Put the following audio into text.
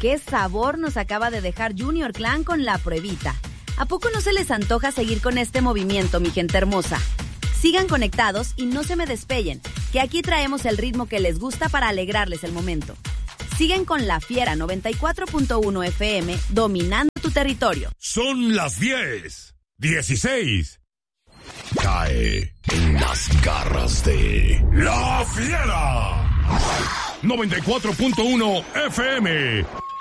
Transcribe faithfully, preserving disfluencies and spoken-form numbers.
qué sabor nos acaba de dejar Junior Clan con la pruebita. ¿A poco no se les antoja seguir con este movimiento, mi gente hermosa? Sigan conectados y no se me despeguen, que aquí traemos el ritmo que les gusta para alegrarles el momento. Siguen con La Fiera noventa y cuatro punto uno F M, dominando tu territorio. Son las diez, dieciséis. Cae en las garras de La Fiera noventa y cuatro punto uno F M.